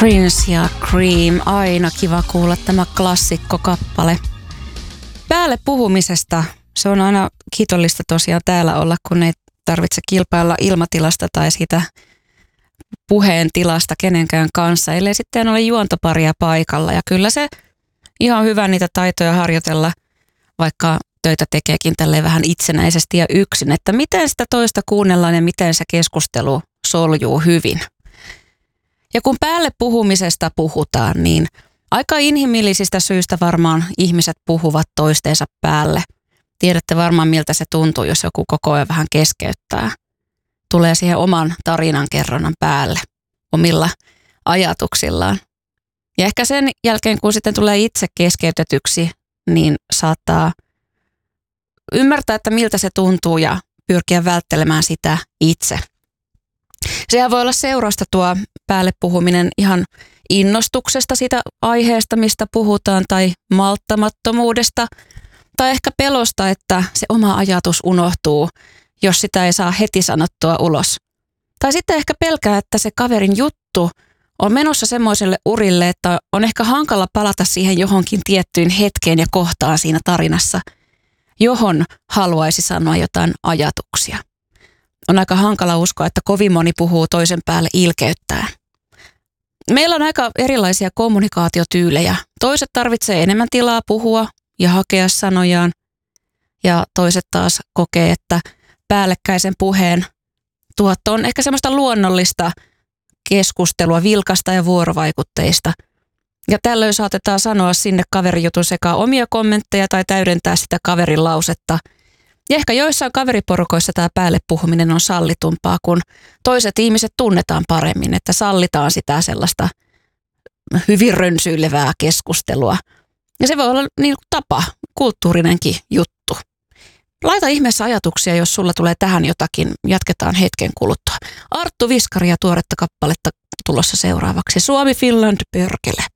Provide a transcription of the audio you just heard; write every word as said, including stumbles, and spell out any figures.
Prince ja Cream, aina kiva kuulla tämä klassikkokappale. Päälle puhumisesta, se on aina kiitollista tosiaan täällä olla, kun ei tarvitse kilpailla ilmatilasta tai siitä puheen tilasta kenenkään kanssa, ellei sitten ole juontoparia paikalla. Ja kyllä se ihan hyvä niitä taitoja harjoitella, vaikka töitä tekeekin tälleen vähän itsenäisesti ja yksin, että miten sitä toista kuunnellaan ja miten se keskustelu soljuu hyvin. Ja kun päälle puhumisesta puhutaan, niin aika inhimillisistä syistä varmaan ihmiset puhuvat toistensa päälle. Tiedätte varmaan, miltä se tuntuu, jos joku koko ajan vähän keskeyttää. Tulee siihen oman tarinan kerronnan päälle omilla ajatuksillaan. Ja ehkä sen jälkeen, kun sitten tulee itse keskeytetyksi, niin saattaa ymmärtää, että miltä se tuntuu ja pyrkiä välttelemään sitä itse. Sehän voi olla seurausta tuo päälle puhuminen ihan innostuksesta siitä aiheesta, mistä puhutaan, tai malttamattomuudesta, tai ehkä pelosta, että se oma ajatus unohtuu, jos sitä ei saa heti sanottua ulos. Tai sitten ehkä pelkää, että se kaverin juttu on menossa semmoiselle urille, että on ehkä hankala palata siihen johonkin tiettyyn hetkeen ja kohtaan siinä tarinassa, johon haluaisi sanoa jotain ajatuksia. On aika hankala uskoa, että kovin moni puhuu toisen päälle ilkeyttään. Meillä on aika erilaisia kommunikaatiotyylejä. Toiset tarvitsee enemmän tilaa puhua ja hakea sanojaan. Ja toiset taas kokee, että päällekkäisen puheen tuotto on ehkä semmoista luonnollista keskustelua, vilkasta ja vuorovaikutteista. Ja tällöin saatetaan sanoa sinne kaverijutun sekaan omia kommentteja tai täydentää sitä kaverin lausetta. Ja ehkä joissain kaveriporukoissa tämä päälle puhuminen on sallitumpaa, kun toiset ihmiset tunnetaan paremmin, että sallitaan sitä sellaista hyvin rönsyilevää keskustelua. Ja se voi olla niin tapa, kulttuurinenkin juttu. Laita ihmeessä ajatuksia, jos sulla tulee tähän jotakin. Jatketaan hetken kuluttua. Arttu Viskari ja tuoretta kappaletta tulossa seuraavaksi. Suomi, Finland, perkele.